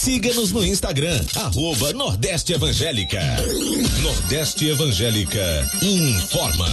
Siga-nos no Instagram, @Nordeste Evangélica. Nordeste Evangélica informa.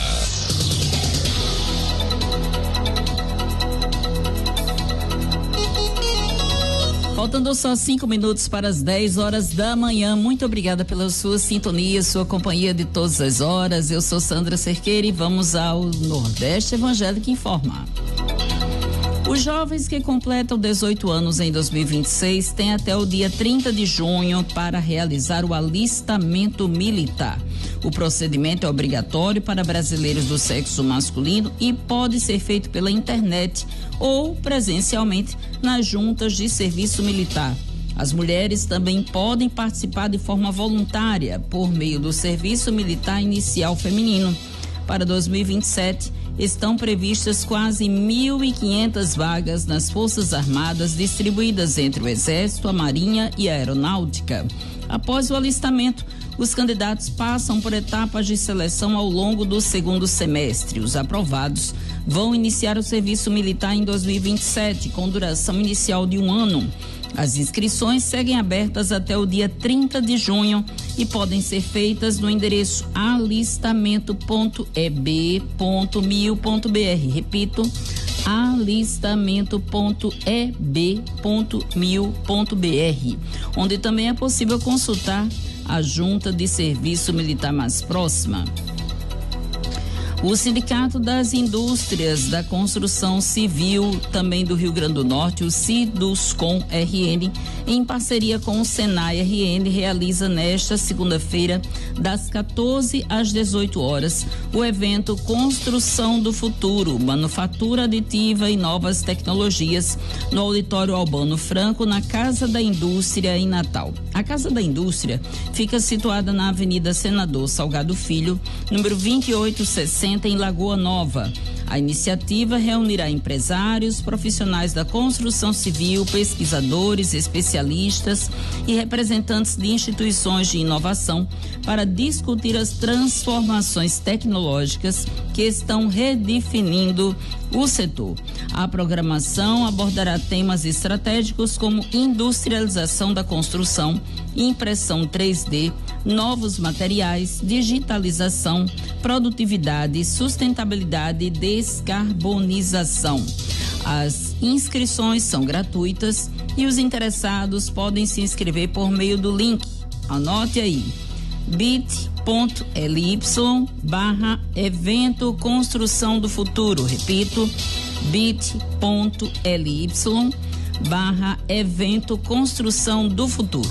Faltando só 5 minutos para as 10 horas da manhã. Muito obrigada pela sua sintonia, sua companhia de todas as horas. Eu sou Sandra Cerqueira e vamos ao Nordeste Evangélico Informar. Os jovens que completam 18 anos em 2026 têm até o dia 30 de junho para realizar o alistamento militar. O procedimento é obrigatório para brasileiros do sexo masculino e pode ser feito pela internet ou presencialmente nas juntas de serviço militar. As mulheres também podem participar de forma voluntária por meio do Serviço Militar Inicial Feminino. Para 2027, estão previstas quase 1.500 vagas nas Forças Armadas distribuídas entre o Exército, a Marinha e a Aeronáutica. Após o alistamento, os candidatos passam por etapas de seleção ao longo do segundo semestre. Os aprovados vão iniciar o serviço militar em 2027, com duração inicial de 1 ano. As inscrições seguem abertas até o dia 30 de junho e podem ser feitas no endereço alistamento.eb.mil.br. Repito, alistamento.eb.mil.br, onde também é possível consultar a junta de serviço militar mais próxima. O Sindicato das Indústrias da Construção Civil, também do Rio Grande do Norte, o Siduscom-RN, em parceria com o Senai-RN, realiza nesta segunda-feira, das 14 às 18 horas, o evento Construção do Futuro, Manufatura Aditiva e Novas Tecnologias, no Auditório Albano Franco, na Casa da Indústria, em Natal. A Casa da Indústria fica situada na Avenida Senador Salgado Filho, número 2860, em Lagoa Nova. A iniciativa reunirá empresários, profissionais da construção civil, pesquisadores, especialistas e representantes de instituições de inovação para discutir as transformações tecnológicas que estão redefinindo o setor. A programação abordará temas estratégicos como industrialização da construção, impressão 3D, novos materiais, digitalização, produtividade, sustentabilidade e descarbonização. As inscrições são gratuitas e os interessados podem se inscrever por meio do link. Anote aí: bit.ly/evento Construção do Futuro. Repito, bit.ly/evento Construção do Futuro.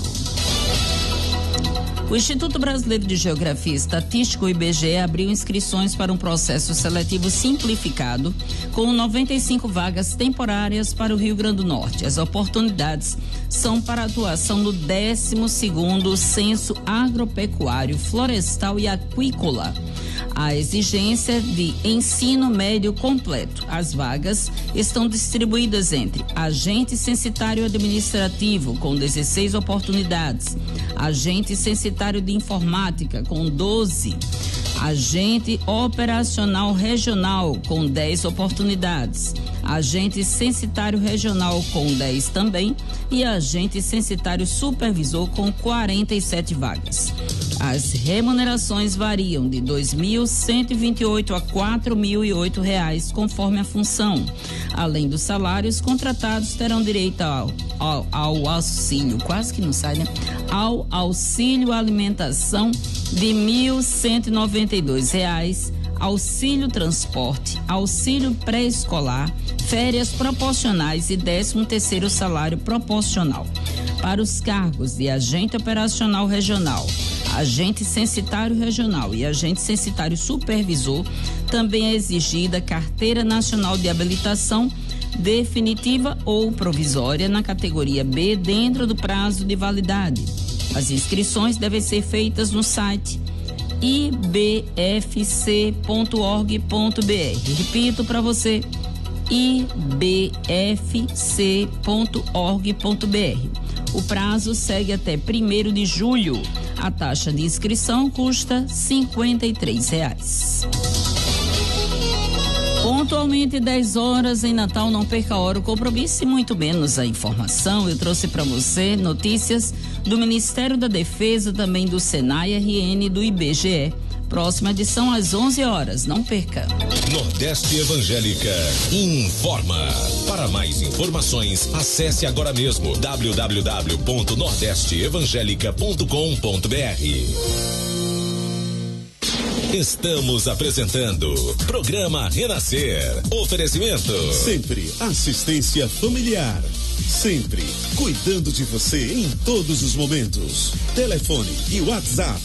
O Instituto Brasileiro de Geografia e Estatística, o IBGE, abriu inscrições para um processo seletivo simplificado com 95 vagas temporárias para o Rio Grande do Norte. As oportunidades são para a atuação no 12º Censo Agropecuário, Florestal e Aquícola. A exigência de ensino médio completo. As vagas estão distribuídas entre agente censitário administrativo, com 16 oportunidades, agente censitário de informática, com 12, agente operacional regional, com 10 oportunidades, agente censitário regional, com 10 também, e agente censitário supervisor, com 47 vagas. As remunerações variam de R$ 2.128 a R$ 4.008, conforme a função. Além dos salários, contratados terão direito ao auxílio, quase que não sai, né? Ao auxílio alimentação de R$ 1.192, auxílio transporte, auxílio pré-escolar, férias proporcionais e 13º salário proporcional. Para os cargos de agente operacional regional, agente censitário regional e agente censitário supervisor, também é exigida carteira nacional de habilitação definitiva ou provisória na categoria B dentro do prazo de validade. As inscrições devem ser feitas no site ibfc.org.br. Repito para você, ibfc.org.br. O prazo segue até 1º de julho. A taxa de inscrição custa R$ 53. Pontualmente 10 horas em Natal, não perca a hora, o compromisso e muito menos a informação. Eu trouxe para você notícias do Ministério da Defesa, também do Senai, RN e do IBGE. Próxima edição às 11 horas, não perca. Nordeste Evangélica informa. Para mais informações, acesse agora mesmo www.nordesteevangelica.com.br. Estamos apresentando Programa Renascer. Oferecimento. Sempre assistência familiar. Sempre cuidando de você em todos os momentos. Telefone e WhatsApp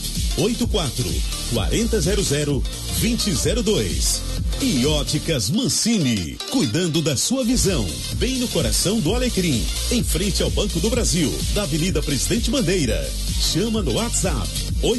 84-4000-2002. E Óticas Mancini, cuidando da sua visão, bem no coração do Alecrim, em frente ao Banco do Brasil, da Avenida Presidente Bandeira. Chama no WhatsApp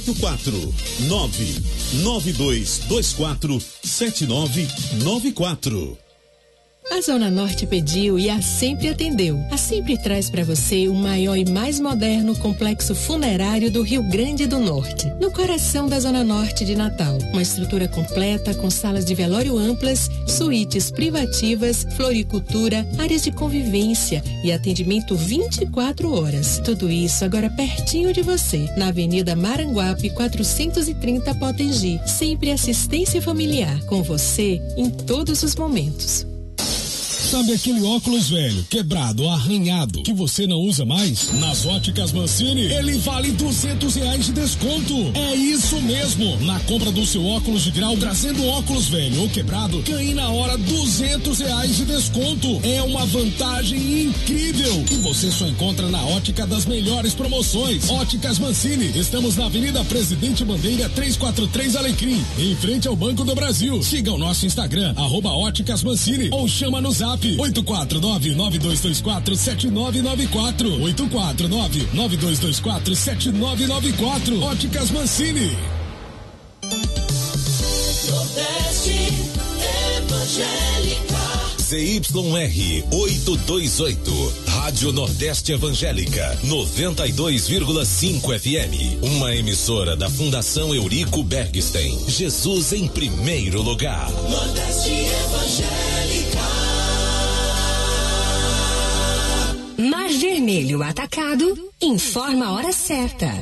849-9224-7994. A Zona Norte pediu e a Sempre atendeu. A Sempre traz para você o maior e mais moderno complexo funerário do Rio Grande do Norte, no coração da Zona Norte de Natal. Uma estrutura completa com salas de velório amplas, suítes privativas, floricultura, áreas de convivência e atendimento 24 horas. Tudo isso agora pertinho de você, na Avenida Maranguape 430 Potengi. Sempre assistência familiar, com você em todos os momentos. Sabe aquele óculos velho, quebrado, arranhado, que você não usa mais? Nas Óticas Mancini, ele vale R$200 de desconto. É isso mesmo. Na compra do seu óculos de grau, trazendo óculos velho ou quebrado, ganhe na hora R$200 de desconto. É uma vantagem incrível que você só encontra na Ótica das melhores promoções. Óticas Mancini, estamos na Avenida Presidente Bandeira 343 Alecrim, em frente ao Banco do Brasil. Siga o nosso Instagram, @Óticas Mancini, ou chama no Zap 849-9224-7994. 849-9224-7994. Óticas Mancini. Nordeste Evangélica. ZYR 828. Rádio Nordeste Evangélica 92,5 FM. Uma emissora da Fundação Eurico Bergstein. Jesus em primeiro lugar. Nordeste Evangélica. Mar Vermelho Atacado informa a hora certa.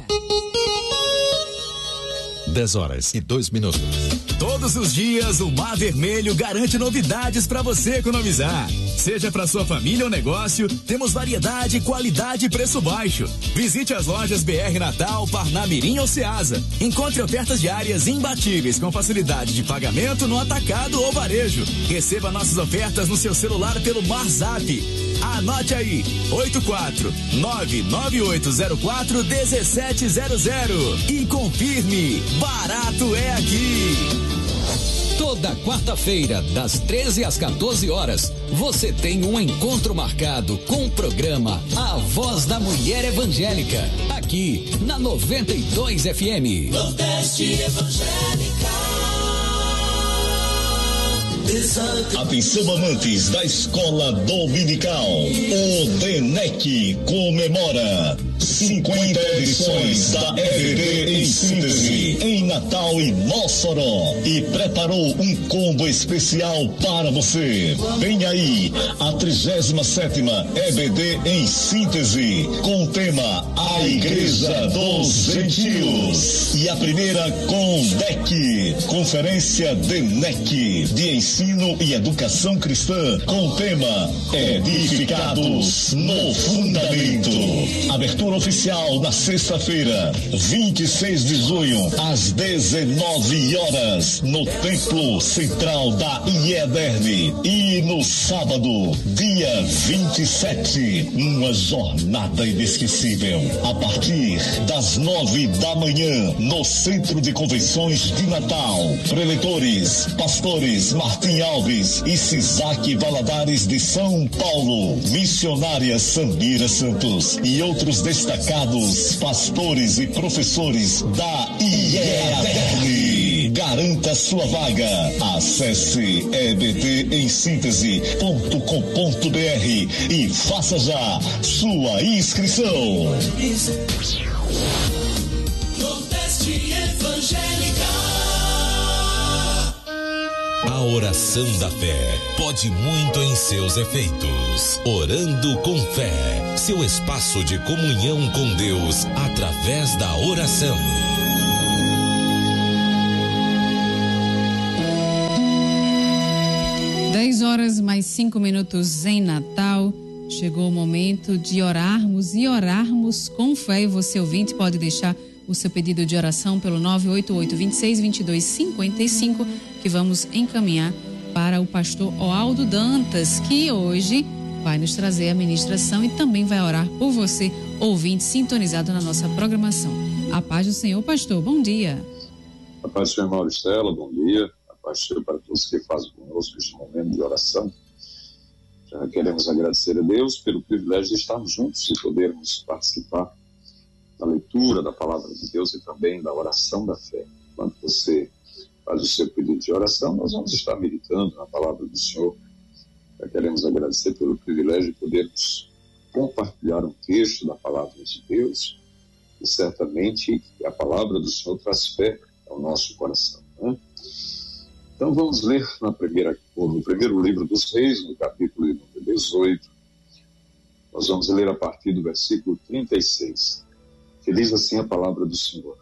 10h02. Todos os dias o Mar Vermelho garante novidades para você economizar. Seja para sua família ou negócio, temos variedade, qualidade e preço baixo. Visite as lojas BR Natal, Parnamirim ou Ceasa. Encontre ofertas diárias imbatíveis com facilidade de pagamento no atacado ou varejo. Receba nossas ofertas no seu celular pelo MarZap. Anote aí, 849-9804-1700 e confirme, barato é aqui. Toda quarta-feira, das 13 às 14 horas, você tem um encontro marcado com o programa A Voz da Mulher Evangélica, aqui na 92 FM. Nordeste Evangélica. Atenção, amantes da escola dominical. O DENEC comemora 50 edições da EBD em síntese em Natal e Mossoró e preparou um combo especial para você. Vem aí a 37ª EBD em síntese com o tema A Igreja dos Gentios e a primeira com DEC, Conferência DENEC de Ensino e Educação Cristã com o tema Edificados no Fundamento. Abertura oficial na sexta-feira, 26 de junho, às 19 horas, no Templo Central da IEDERN. E no sábado, dia 27, uma jornada inesquecível. A partir das 9 da manhã, no Centro de Convenções de Natal. Preletores, pastores Martim Alves e Sisaque Valadares de São Paulo. Missionária Sambira Santos e outros destacados pastores e professores da IEDERN. Garanta sua vaga. Acesse ebdemsintese.com.br e faça já sua inscrição. Nordeste Evangélica. A oração da fé pode muito em seus efeitos. Orando com fé, seu espaço de comunhão com Deus através da oração. 10h mais 5 em Natal. Chegou o momento de orarmos e orarmos com fé. E você, ouvinte, pode deixar o seu pedido de oração pelo 988-26-2255, que vamos encaminhar para o pastor Oaldo Dantas, que hoje vai nos trazer a ministração e também vai orar por você, ouvinte, sintonizado na nossa programação. A paz do Senhor, pastor. Bom dia. A paz do Senhor, Mauristela. Bom dia. A paz do Senhor para todos que fazem conosco este momento de oração. Já queremos agradecer a Deus pelo privilégio de estarmos juntos e podermos participar da leitura da palavra de Deus e também da oração da fé. Quando você faz o seu pedido de oração, nós vamos estar meditando na palavra do Senhor. Já queremos agradecer pelo privilégio de podermos compartilhar um texto da palavra de Deus, e certamente a palavra do Senhor traz fé ao nosso coração, né? Então vamos ler no primeiro livro dos Reis, no capítulo número 18. Nós vamos ler a partir do versículo 36. Que diz assim a palavra do Senhor.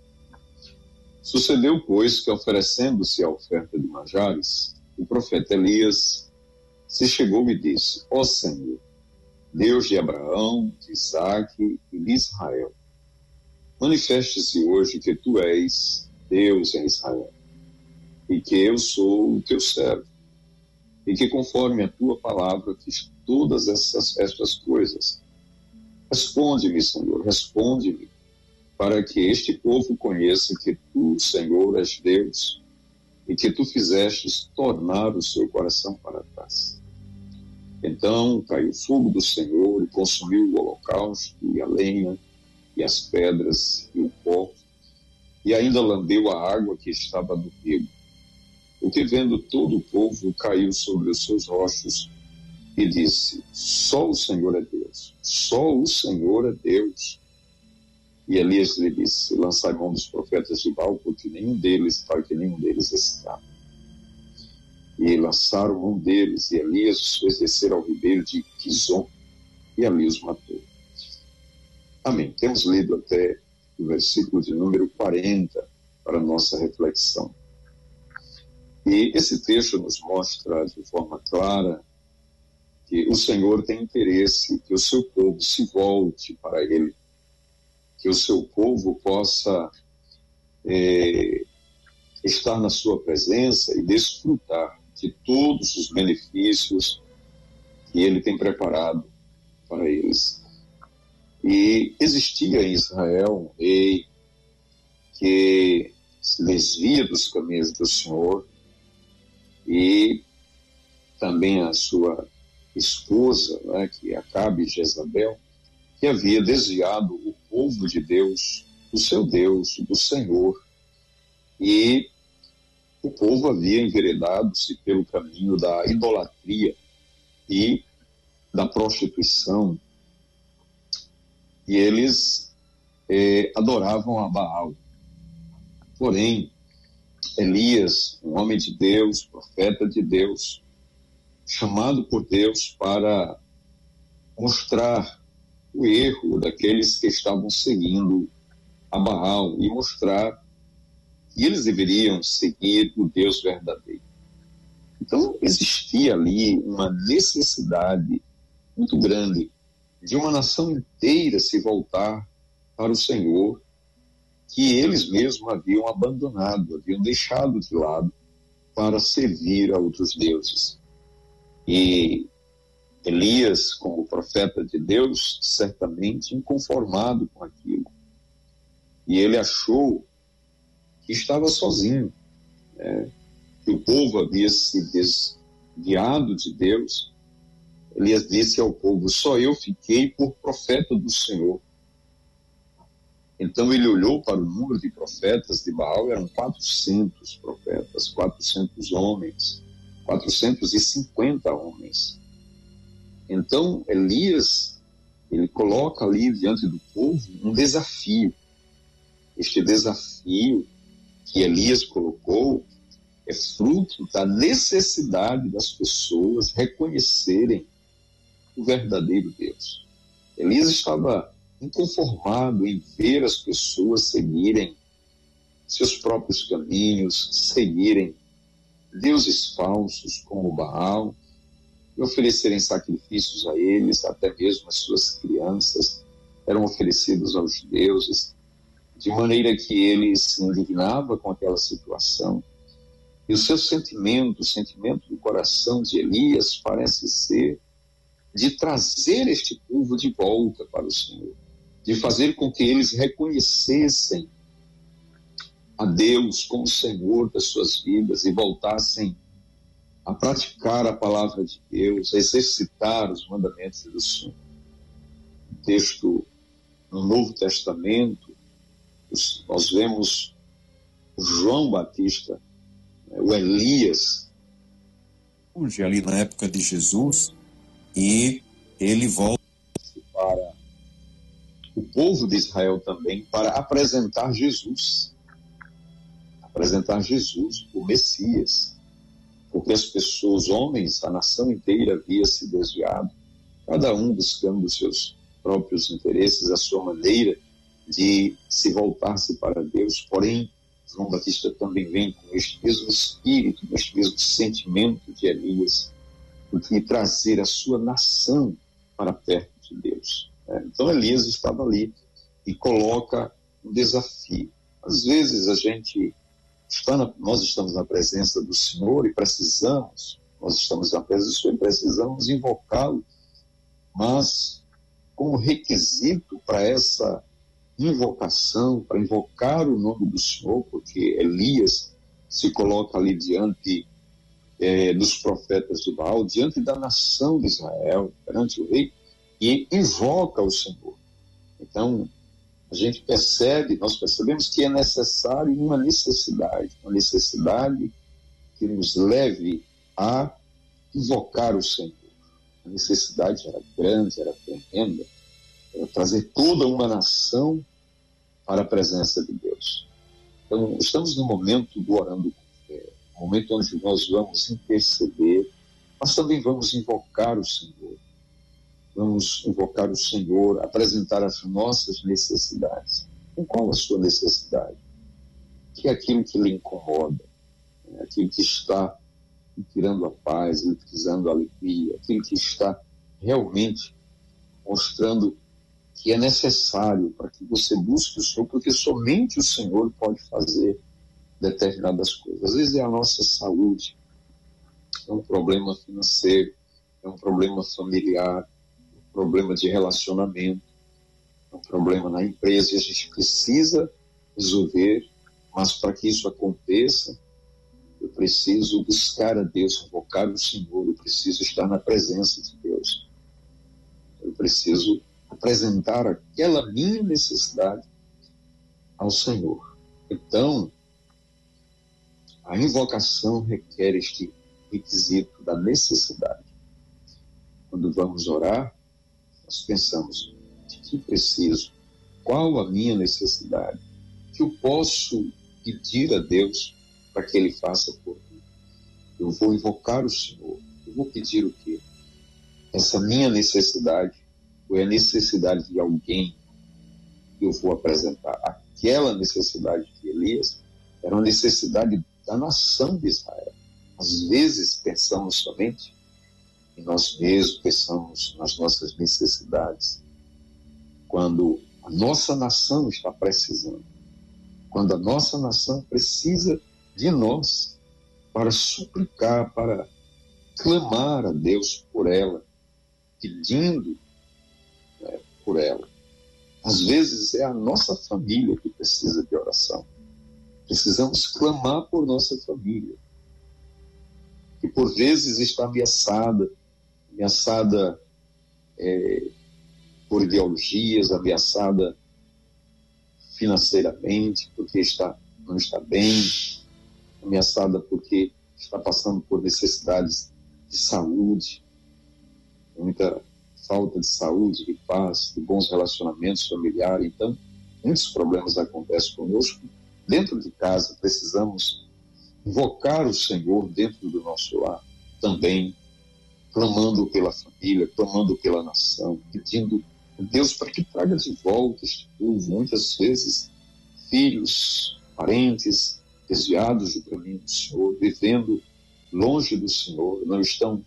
Sucedeu, pois, que oferecendo-se a oferta de manjares, o profeta Elias se chegou e disse: Ó Senhor, Deus de Abraão, de Isaque e de Israel, manifeste-se hoje que tu és Deus em Israel, e que eu sou o teu servo, e que conforme a tua palavra fiz todas estas coisas. Responde-me, Senhor, responde-me, para que este povo conheça que tu, Senhor, és Deus, e que tu fizestes tornar o seu coração para trás. Então caiu o fogo do Senhor e consumiu o holocausto, e a lenha, e as pedras, e o pó, e ainda lambeu a água que estava no rio. O que, vendo todo o povo, caiu sobre os seus rostos e disse: Só o Senhor é Deus, só o Senhor é Deus. E Elias lhe disse: Lançai mão dos profetas de Baal, para que nenhum deles escape. E lançaram mão deles, e Elias os fez descer ao ribeiro de Quizon, e ali os matou. Amém. Temos lido até o versículo de número 40 para a nossa reflexão. E esse texto nos mostra de forma clara que o Senhor tem interesse que o seu povo se volte para Ele, que o seu povo possa estar na sua presença e desfrutar de todos os benefícios que Ele tem preparado para eles. E existia em Israel um rei que se desvia dos caminhos do Senhor, e também a sua esposa, né, que é Acabe, Jezabel, que havia desviado o povo de Deus, do seu Deus, do Senhor, e o povo havia enveredado-se pelo caminho da idolatria e da prostituição, e eles adoravam a Baal. Porém, Elias, um homem de Deus, profeta de Deus, chamado por Deus para mostrar o erro daqueles que estavam seguindo a Baal e mostrar que eles deveriam seguir o Deus verdadeiro. Então, existia ali uma necessidade muito grande de uma nação inteira se voltar para o Senhor, que eles mesmos haviam abandonado, haviam deixado de lado para servir a outros deuses. E Elias, como profeta de Deus, certamente inconformado com aquilo. E ele achou que estava sozinho, né? Que o povo havia se desviado de Deus. Elias disse ao povo: só eu fiquei por profeta do Senhor. Então ele olhou para o número de profetas de Baal, eram 400 profetas, 400 homens, 450 homens. Então Elias, ele coloca ali diante do povo um desafio. Este desafio que Elias colocou é fruto da necessidade das pessoas reconhecerem o verdadeiro Deus. Elias estava inconformado em ver as pessoas seguirem seus próprios caminhos, seguirem deuses falsos como Baal e oferecerem sacrifícios a eles, até mesmo as suas crianças eram oferecidos aos deuses, de maneira que ele se indignava com aquela situação. E o seu sentimento, o sentimento do coração de Elias parece ser de trazer este povo de volta para o Senhor, de fazer com que eles reconhecessem a Deus como Senhor das suas vidas e voltassem a praticar a palavra de Deus, a exercitar os mandamentos do Senhor. O texto no Novo Testamento, nós vemos o João Batista, o Elias, surge ali na época de Jesus e ele volta para o povo de Israel também para apresentar Jesus, o Messias, porque as pessoas, homens, a nação inteira havia se desviado, cada um buscando os seus próprios interesses, a sua maneira de se voltar-se para Deus. Porém, João Batista também vem com este mesmo espírito, com este mesmo sentimento de Elias, de trazer a sua nação para perto de Deus. Então Elias estava ali e coloca um desafio. Às vezes nós estamos na presença do Senhor e precisamos invocá-lo, mas como requisito para essa invocação, para invocar o nome do Senhor, porque Elias se coloca ali diante dos profetas de Baal, diante da nação de Israel, perante o rei, e invoca o Senhor. Então, nós percebemos que é necessário uma necessidade que nos leve a invocar o Senhor. A necessidade era grande, era tremenda, era trazer toda uma nação para a presença de Deus. Então, estamos no momento do orando com fé, no momento onde nós vamos interceder, mas também vamos invocar o Senhor. Vamos invocar o Senhor, apresentar as nossas necessidades. Com qual a sua necessidade? Que é aquilo que lhe incomoda, aquilo que está lhe tirando a paz, lhe tirando a alegria, aquilo que está realmente mostrando que é necessário para que você busque o Senhor, porque somente o Senhor pode fazer determinadas coisas. Às vezes é a nossa saúde, é um problema financeiro, é um problema familiar, problema de relacionamento, um problema na empresa, e a gente precisa resolver, mas para que isso aconteça, eu preciso buscar a Deus, invocar o Senhor, eu preciso estar na presença de Deus, eu preciso apresentar aquela minha necessidade ao Senhor. Então, a invocação requer este requisito da necessidade. Quando vamos orar, nós pensamos, de que preciso? Qual a minha necessidade? Que eu posso pedir a Deus para que Ele faça por mim? Eu vou invocar o Senhor. Eu vou pedir o quê? Essa minha necessidade, ou é a necessidade de alguém que eu vou apresentar? Aquela necessidade de Elias era uma necessidade da nação de Israel. Às vezes pensamos somente em nós mesmos, pensamos nas nossas necessidades, quando a nossa nação está precisando, quando a nossa nação precisa de nós para suplicar, para clamar a Deus por ela, pedindo por ela. Às vezes é a nossa família que precisa de oração. Precisamos clamar por nossa família, que por vezes está ameaçada por ideologias, ameaçada financeiramente, porque não está bem, ameaçada porque está passando por necessidades de saúde, muita falta de saúde, de paz, de bons relacionamentos familiares. Então, muitos problemas acontecem conosco. Dentro de casa, precisamos invocar o Senhor dentro do nosso lar, também clamando pela família, clamando pela nação, pedindo a Deus para que traga de volta este povo, muitas vezes filhos, parentes desviados do caminho do Senhor, vivendo longe do Senhor, não estão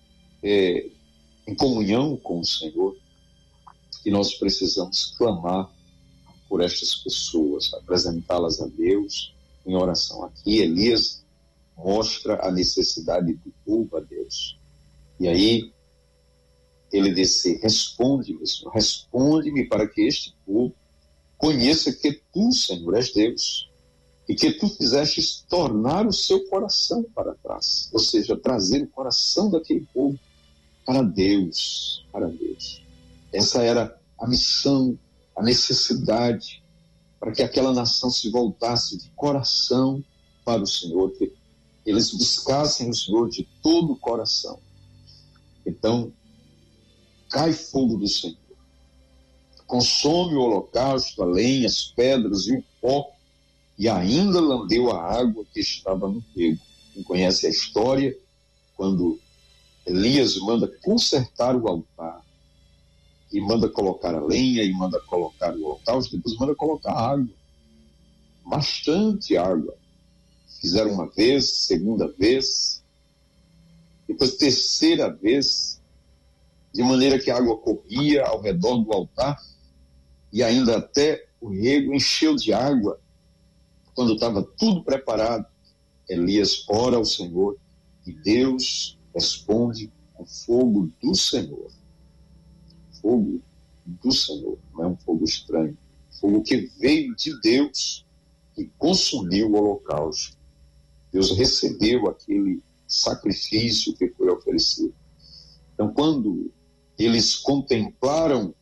em comunhão com o Senhor, e nós precisamos clamar por estas pessoas, apresentá-las a Deus em oração. Aqui Elias mostra a necessidade do povo a Deus. E aí ele disse: responde-me, Senhor, responde-me para que este povo conheça que tu, Senhor, és Deus, e que tu fizestes tornar o seu coração para trás, ou seja, trazer o coração daquele povo para Deus, para Deus. Essa era a missão, a necessidade, para que aquela nação se voltasse de coração para o Senhor, que eles buscassem o Senhor de todo o coração. Então, cai fogo do Senhor, consome o holocausto, a lenha, as pedras e o pó, e ainda lambeu a água que estava no rego. Quem conhece a história, quando Elias manda consertar o altar, e manda colocar a lenha, e manda colocar o holocausto, depois manda colocar água, bastante água. Fizeram uma vez, segunda vez, depois terceira vez, de maneira que a água corria ao redor do altar, e ainda até o rego encheu de água. Quando estava tudo preparado, Elias ora ao Senhor, e Deus responde com fogo do Senhor. Fogo do Senhor, não é um fogo estranho. Fogo que veio de Deus e consumiu o holocausto. Deus recebeu aquele sacrifício que foi oferecido. Então, quando eles contemplaram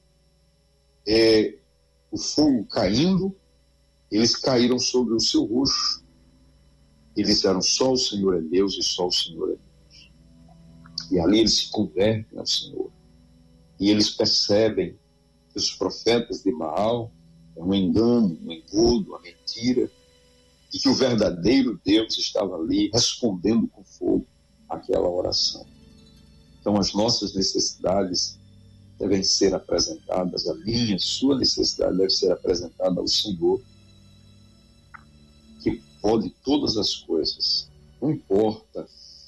o fogo caindo, eles caíram sobre o seu rosto. Eles disseram: só o Senhor é Deus e só o Senhor é Deus. E ali eles se convertem ao Senhor. E eles percebem que os profetas de Baal é um engano, um engodo, uma mentira, e que o verdadeiro Deus estava ali respondendo com fogo àquela oração. Então as nossas necessidades devem ser apresentadas, a minha, sua necessidade deve ser apresentada ao Senhor, que pode todas as coisas. Não importa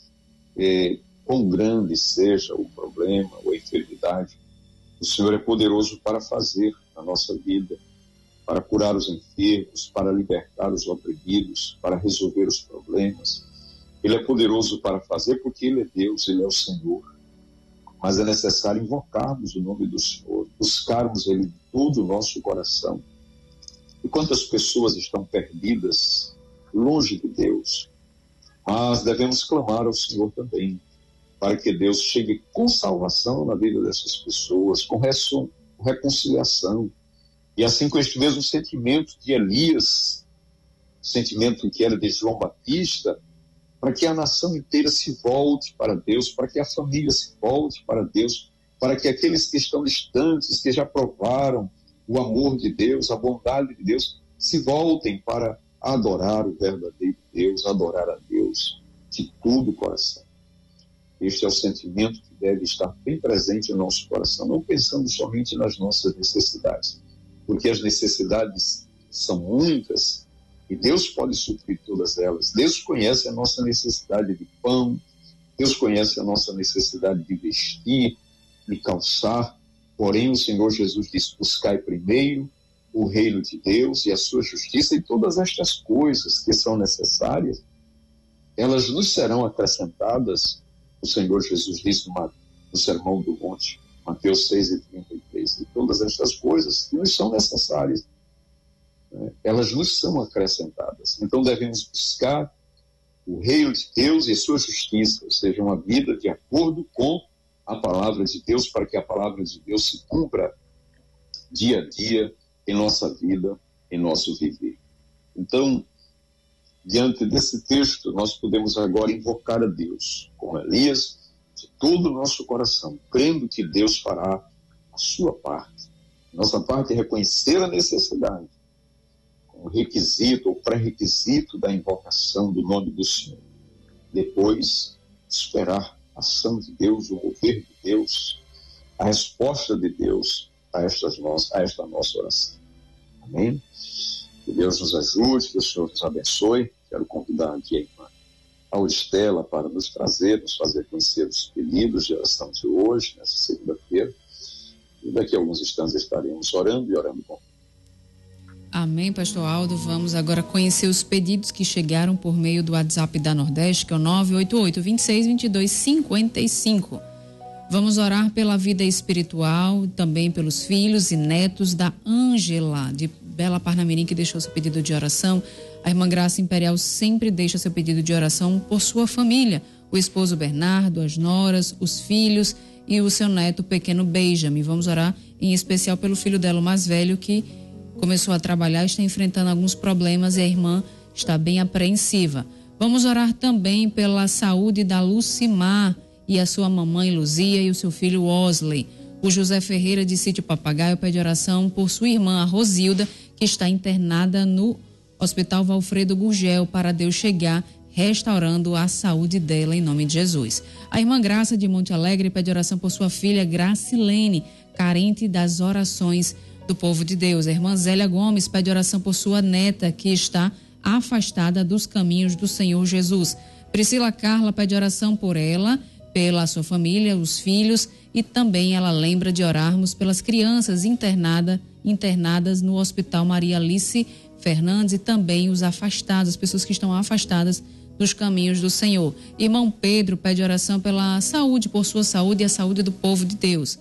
quão grande seja o problema ou a enfermidade, o Senhor é poderoso para fazer na nossa vida, para curar os enfermos, para libertar os oprimidos, para resolver os problemas. Ele é poderoso para fazer porque Ele é Deus, Ele é o Senhor. Mas é necessário invocarmos o nome do Senhor, buscarmos Ele de todo o nosso coração. E quantas pessoas estão perdidas, longe de Deus, mas devemos clamar ao Senhor também, para que Deus chegue com salvação na vida dessas pessoas, com reconciliação. E assim com este mesmo sentimento de Elias, sentimento que era de João Batista, para que a nação inteira se volte para Deus, para que a família se volte para Deus, para que aqueles que estão distantes, que já provaram o amor de Deus, a bondade de Deus, se voltem para adorar o verdadeiro Deus, adorar a Deus de todo o coração. Este é o sentimento que deve estar bem presente no nosso coração, não pensando somente nas nossas necessidades, porque as necessidades são muitas e Deus pode suprir todas elas. Deus conhece a nossa necessidade de pão, Deus conhece a nossa necessidade de vestir, de calçar, porém o Senhor Jesus diz: buscai primeiro o reino de Deus e a sua justiça, e todas estas coisas que são necessárias, elas nos serão acrescentadas. O Senhor Jesus disse no Sermão do Monte, Mateus 6:33, e todas estas coisas que nos são necessárias, elas nos são acrescentadas. Então devemos buscar o reino de Deus e a sua justiça, ou seja, uma vida de acordo com a palavra de Deus, para que a palavra de Deus se cumpra dia a dia em nossa vida, em nosso viver. Então, diante desse texto, nós podemos agora invocar a Deus, como Elias, de todo o nosso coração, crendo que Deus fará a sua parte. Nossa parte é reconhecer a necessidade, com um requisito ou pré-requisito da invocação do nome do Senhor. Depois, esperar a ação de Deus, o mover de Deus, a resposta de Deus a esta nossa oração. Amém? Que Deus nos ajude, que o Senhor nos abençoe. Quero convidar aqui a irmã Auristela para nos fazer conhecer os pedidos de oração de hoje, nessa segunda-feira. E daqui a alguns instantes estaremos orando e orando com. Amém, pastor Aldo. Vamos agora conhecer os pedidos que chegaram por meio do WhatsApp da Nordeste, que é o 988-2622-55. Vamos orar pela vida espiritual, também pelos filhos e netos da Ângela, de Bela Parnamirim, que deixou seu pedido de oração. A irmã Graça Imperial sempre deixa seu pedido de oração por sua família, o esposo Bernardo, as noras, os filhos e o seu neto pequeno Benjamin. Vamos orar em especial pelo filho dela, o mais velho, que começou a trabalhar, está enfrentando alguns problemas e a irmã está bem apreensiva. Vamos orar também pela saúde da Lucimar e a sua mamãe Luzia e o seu filho Osley. O José Ferreira de Sítio Papagaio pede oração por sua irmã, a Rosilda, que está internada no Hospital Valfredo Gurgel, para Deus chegar restaurando a saúde dela em nome de Jesus. A irmã Graça de Monte Alegre pede oração por sua filha Gracilene, carente das orações do povo de Deus. A irmã Zélia Gomes pede oração por sua neta, que está afastada dos caminhos do Senhor Jesus. Priscila Carla pede oração por ela, pela sua família, os filhos, e também ela lembra de orarmos pelas crianças internadas no Hospital Maria Alice Fernandes e também os afastados, as pessoas que estão afastadas dos caminhos do Senhor. Irmão Pedro pede oração pela saúde, por sua saúde e a saúde do povo de Deus.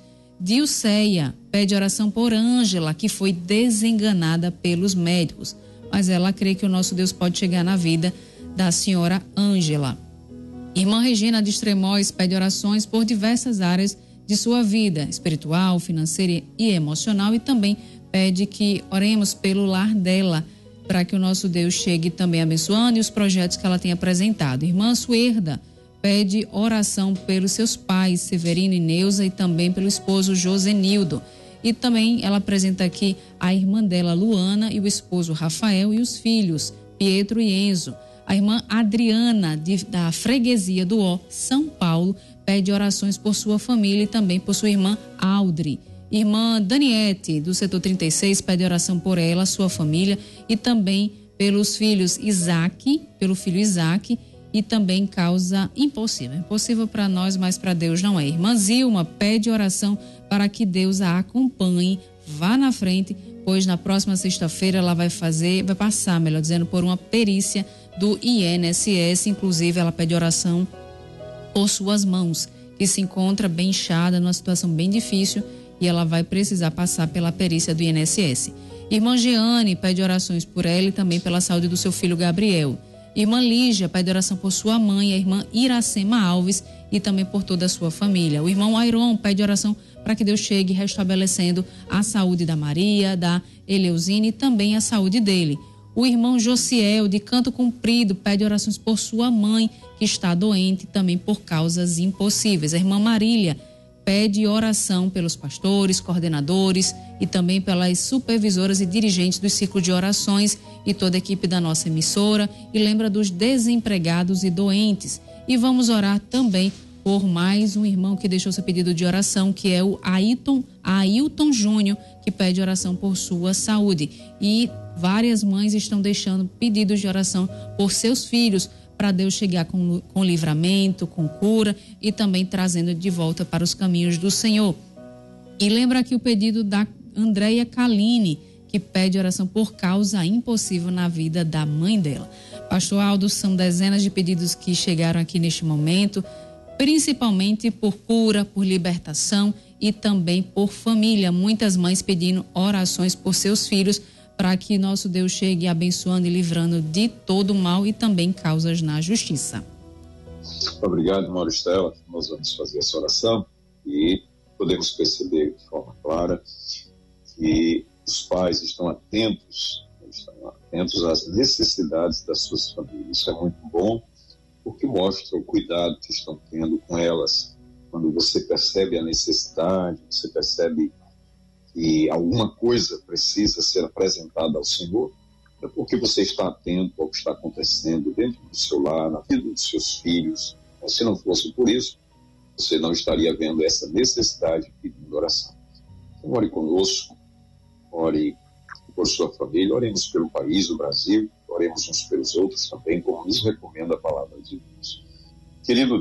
Dilceia pede oração por Ângela, que foi desenganada pelos médicos, mas ela crê que o nosso Deus pode chegar na vida da senhora Ângela. Irmã Regina de Extremóis pede orações por diversas áreas de sua vida, espiritual, financeira e emocional, e também pede que oremos pelo lar dela, para que o nosso Deus chegue também abençoando e os projetos que ela tem apresentado. Irmã Suerda pede oração pelos seus pais, Severino e Neuza, e também pelo esposo Josenildo. E também ela apresenta aqui a irmã dela, Luana, e o esposo Rafael, e os filhos, Pietro e Enzo. A irmã Adriana, da Freguesia do Ó, São Paulo, pede orações por sua família e também por sua irmã Audrey. Irmã Daniete, do setor 36, pede oração por ela, sua família, e também pelos filhos pelo filho Isaac, e também causa impossível. Impossível para nós, mas para Deus não é. Irmã Zilma pede oração para que Deus a acompanhe, vá na frente, pois na próxima sexta-feira ela vai passar, melhor dizendo, por uma perícia do INSS. Inclusive, ela pede oração por suas mãos, que se encontra bem inchada, numa situação bem difícil, e ela vai precisar passar pela perícia do INSS. Irmã Jeane pede orações por ela e também pela saúde do seu filho Gabriel. Irmã Lígia pede oração por sua mãe, a irmã Iracema Alves, e também por toda a sua família. O irmão Airon pede oração para que Deus chegue restabelecendo a saúde da Maria, da Eleusine e também a saúde dele. O irmão Josiel, de Canto Comprido, pede orações por sua mãe, que está doente, também por causas impossíveis. A irmã Marília pede oração pelos pastores, coordenadores e também pelas supervisoras e dirigentes do ciclo de orações e toda a equipe da nossa emissora, e lembra dos desempregados e doentes. E vamos orar também por mais um irmão que deixou seu pedido de oração, que é o Ailton Júnior, que pede oração por sua saúde. E várias mães estão deixando pedidos de oração por seus filhos, para Deus chegar com livramento, com cura e também trazendo de volta para os caminhos do Senhor. E lembra aqui o pedido da Andréia Kaline, que pede oração por causa impossível na vida da mãe dela. Pastor Aldo, são dezenas de pedidos que chegaram aqui neste momento, principalmente por cura, por libertação e também por família. Muitas mães pedindo orações por seus filhos, para que nosso Deus chegue abençoando e livrando de todo o mal e também causas na justiça. Obrigado, Mauristela. Nós vamos fazer essa oração e podemos perceber de forma clara que os pais estão atentos às necessidades das suas famílias. Isso é muito bom, porque mostra o cuidado que estão tendo com elas. Quando você percebe a necessidade, você percebe que alguma coisa precisa ser apresentada ao Senhor, é porque você está atento ao que está acontecendo dentro do seu lar, na vida dos seus filhos. Se não fosse por isso, você não estaria vendo essa necessidade pedindo oração. Então, ore conosco, ore por sua família, oremos pelo país, o Brasil, oremos uns pelos outros também, como nos recomenda a palavra de Deus. Querido